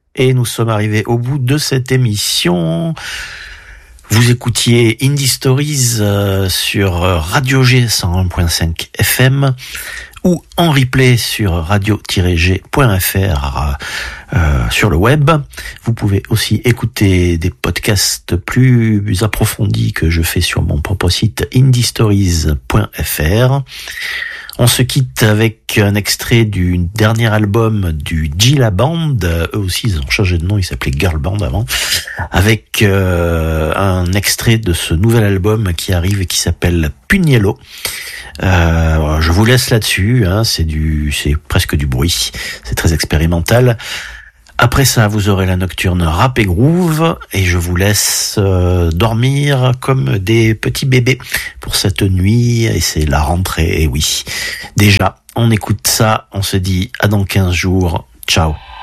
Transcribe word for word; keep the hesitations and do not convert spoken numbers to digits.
Et nous sommes arrivés au bout de cette émission. Vous écoutiez Indie Stories euh, sur Radio G cent un point cinq F M ou en replay sur radio tiret g point f r euh, sur le web. Vous pouvez aussi écouter des podcasts plus approfondis que je fais sur mon propre site indie stories point f r. On se quitte avec un extrait du dernier album du Gila Band. Eux aussi, ils ont changé de nom, ils s'appelaient Girl Band avant. Avec euh, un extrait de ce nouvel album qui arrive et qui s'appelle Pugnello. Euh, je vous laisse là-dessus, hein, c'est du, c'est presque du bruit. C'est très expérimental. Après ça, vous aurez la nocturne rap et groove, et je vous laisse euh, dormir comme des petits bébés pour cette nuit, et c'est la rentrée, et oui. Déjà, on écoute ça, on se dit à dans quinze jours, ciao.